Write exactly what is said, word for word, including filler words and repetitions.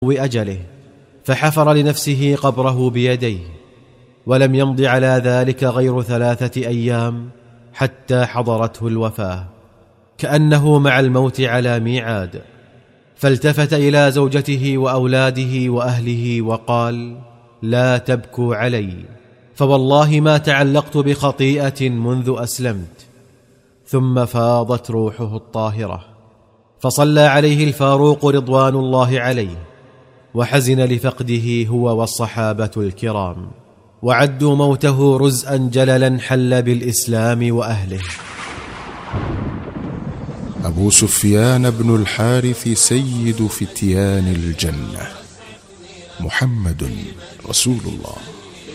أجله، فحفر لنفسه قبره بيديه، ولم يمض على ذلك غير ثلاثة أيام حتى حضرته الوفاة، كأنه مع الموت على ميعاد. فالتفت إلى زوجته وأولاده وأهله وقال: لا تبكوا علي، فوالله ما تعلقت بخطيئة منذ أسلمت. ثم فاضت روحه الطاهرة، فصلى عليه الفاروق رضوان الله عليه، وحزن لفقده هو والصحابة الكرام، وعدوا موته رزءا جللا حل بالإسلام وأهله. أبو سفيان بن الحارث سيد فتيان الجنة، محمد رسول الله.